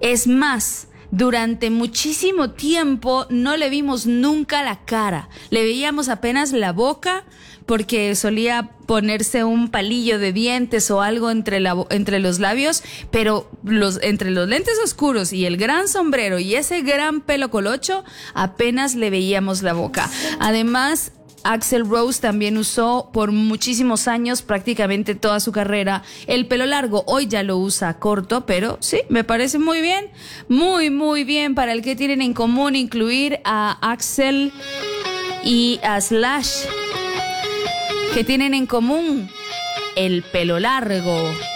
Es más, durante muchísimo tiempo no le vimos nunca la cara. Le veíamos apenas la boca porque solía ponerse un palillo de dientes o algo entre los labios, pero entre los lentes oscuros y el gran sombrero y ese gran pelo colocho, apenas le veíamos la boca. Además, Axl Rose también usó por muchísimos años, prácticamente toda su carrera, el pelo largo. Hoy ya lo usa corto, pero sí, me parece muy bien, muy bien. Para el que tienen en común incluir a Axl y a Slash, que tienen en común el pelo largo.